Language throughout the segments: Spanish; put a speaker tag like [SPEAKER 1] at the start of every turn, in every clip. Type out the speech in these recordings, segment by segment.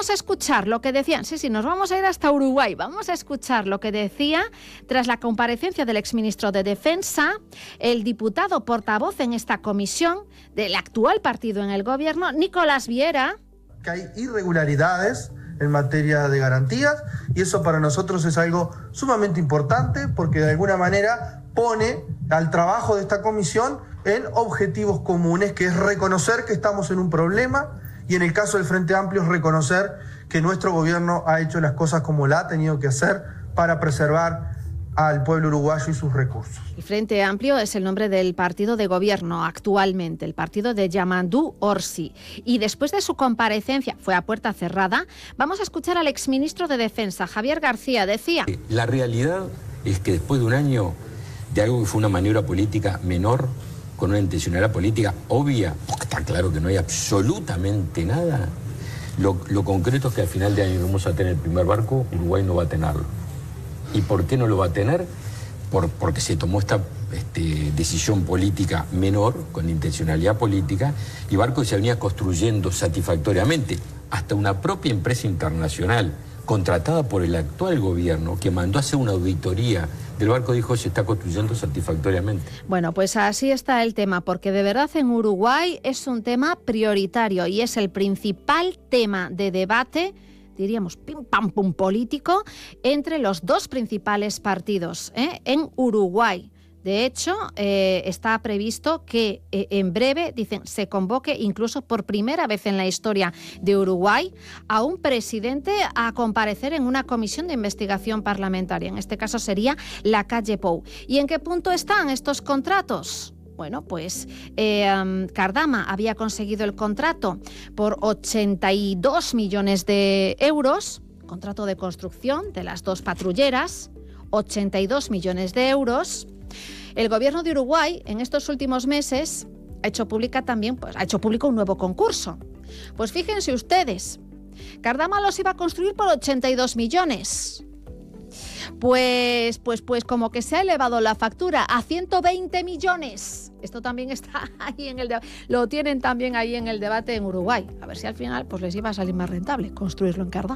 [SPEAKER 1] vamos a escuchar lo que decían. Sí, nos vamos a ir hasta Uruguay. Vamos a escuchar lo que decía tras la comparecencia del exministro de Defensa, el diputado portavoz en esta comisión del actual partido en el gobierno, Nicolás Viera.
[SPEAKER 2] Que hay irregularidades en materia de garantías y eso para nosotros es algo sumamente importante porque de alguna manera pone al trabajo de esta comisión en objetivos comunes, que es reconocer que estamos en un problema y en el caso del Frente Amplio es reconocer que nuestro gobierno ha hecho las cosas como la ha tenido que hacer para preservar al pueblo uruguayo y sus recursos.
[SPEAKER 1] El Frente Amplio es el nombre del partido de gobierno actualmente, el partido de Yamandú Orsi. Y después de su comparecencia, fue a puerta cerrada, vamos a escuchar al exministro de Defensa, Javier García. Decía:
[SPEAKER 3] la realidad es que después de un año de algo que fue una maniobra política menor, con una intencionalidad política obvia, porque está claro que no hay absolutamente nada, lo concreto es que al final de año vamos a tener el primer barco, Uruguay no va a tenerlo. ¿Y por qué no lo va a tener? Porque se tomó esta decisión política menor, con intencionalidad política, y barco se venía construyendo satisfactoriamente. Hasta una propia empresa internacional, contratada por el actual gobierno, que mandó a hacer una auditoría del barco, dijo se está construyendo satisfactoriamente.
[SPEAKER 1] Bueno, pues así está el tema, porque de verdad en Uruguay es un tema prioritario y es el principal tema de debate, diríamos pim pam pum político, entre los dos principales partidos en Uruguay. De hecho, está previsto que en breve, dicen, se convoque incluso por primera vez en la historia de Uruguay a un presidente a comparecer en una comisión de investigación parlamentaria. En este caso sería la Calle Pou. ¿Y en qué punto están estos contratos? Bueno, pues Cardama había conseguido el contrato por 82 millones de euros, contrato de construcción de las dos patrulleras, 82 millones de euros. El gobierno de Uruguay en estos últimos meses ha hecho público un nuevo concurso. Pues fíjense ustedes, Cardama los iba a construir por 82 millones. Pues como que se ha elevado la factura a 120 millones. Esto también está ahí en el debate. Lo tienen también ahí en el debate en Uruguay. A ver si al final pues les iba a salir más rentable construirlo en Cardama.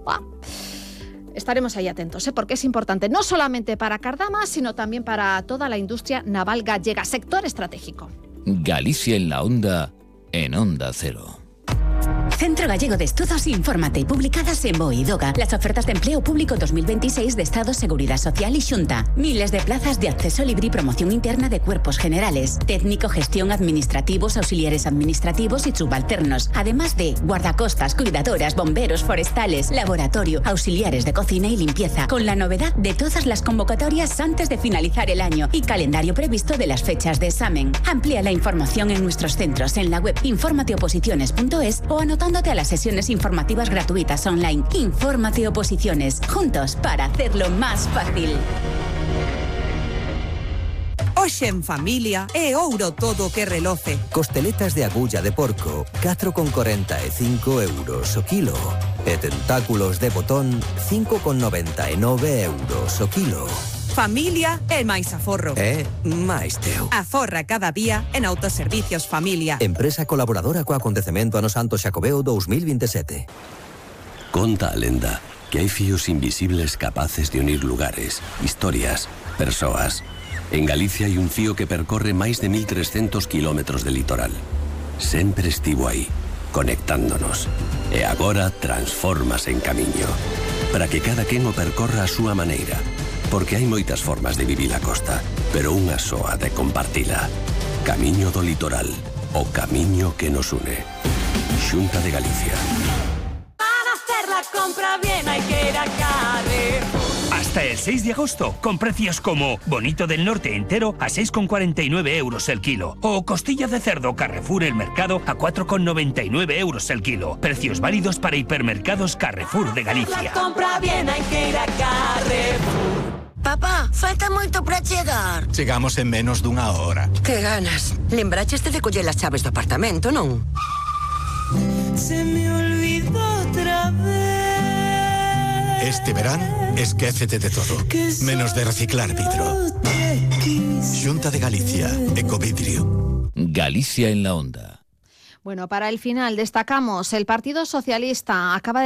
[SPEAKER 1] Estaremos ahí atentos, porque es importante no solamente para Cardama, sino también para toda la industria naval gallega, sector estratégico.
[SPEAKER 4] Galicia en la Onda, en Onda Cero.
[SPEAKER 5] Centro Gallego de Estudos, infórmate, publicadas en BOE y DOGA. Las ofertas de empleo público 2026 de Estado, Seguridad Social y Xunta. Miles de plazas de acceso libre y promoción interna de cuerpos generales. Técnico, gestión, administrativos, auxiliares administrativos y subalternos. Además de guardacostas, cuidadoras, bomberos, forestales, laboratorio, auxiliares de cocina y limpieza. Con la novedad de todas las convocatorias antes de finalizar el año y calendario previsto de las fechas de examen. Amplía la información en nuestros centros en la web informateoposiciones.es o anotándote a las sesiones informativas gratuitas online. Infórmate Oposiciones, juntos para hacerlo más fácil.
[SPEAKER 6] Hoxe en familia é ouro todo que reloce.
[SPEAKER 7] Costeletas de agulla de porco, 4,45 euros o kilo. E tentáculos de botón, 5,99 euros o kilo.
[SPEAKER 6] Familia é máis aforro.
[SPEAKER 7] É máis teu.
[SPEAKER 6] Aforra cada día en Autoservicios Familia.
[SPEAKER 7] Empresa colaboradora co acontecemento Ano Santo Xacobeo 2027.
[SPEAKER 8] Conta a lenda que hai fíos invisibles capaces de unir lugares, historias, persoas. En Galicia hai un fío que percorre máis de 1.300 kilómetros de litoral. Sempre estivo aí, conectándonos. E agora transfórmase en camiño. Para que cada quen o percorra a súa maneira. Porque hai moitas formas de vivir a costa, pero unha soa de compartila. Camiño do litoral, o camiño que nos une. Xunta de Galicia.
[SPEAKER 9] Para hacer la compra bien hay que ir a Carrefour.
[SPEAKER 10] Hasta el 6 de agosto, con precios como bonito del norte entero a 6,49 euros el kilo. O costilla de cerdo Carrefour El Mercado a 4,99 euros el kilo. Precios válidos para hipermercados Carrefour de Galicia.
[SPEAKER 9] La compra bien hay que ir a Carrefour.
[SPEAKER 11] Papá, falta moito para chegar.
[SPEAKER 12] Chegamos en menos dunha hora.
[SPEAKER 11] Que ganas. Lembraches de coller as chaves do apartamento, non?
[SPEAKER 9] Se me olvidó otra vez.
[SPEAKER 12] Este verán, esquécete de todo, menos de reciclar vidro. Xunta de Galicia, Ecovidrio.
[SPEAKER 4] Galicia en la Onda.
[SPEAKER 1] Bueno, para el final destacamos, el Partido Socialista acaba de